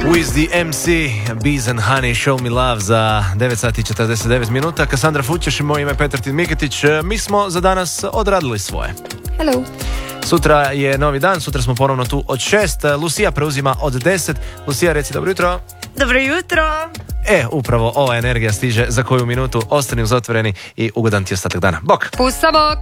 With the MC, Bees and Honey, Show Me Love za 9 sati i 49 minuta. Kasandra Fućeš i moje ime Petar Miketić. Mi smo za danas odradili svoje. Hello. Sutra je novi dan, sutra smo ponovno tu od 6. Lucija preuzima od 10. Lucija, reci dobro jutro. Dobro jutro. Upravo ova energija stiže za koju minutu. Ostani uz Otvoreni i ugodan ti ostatak dana. Bok! Pusa bok!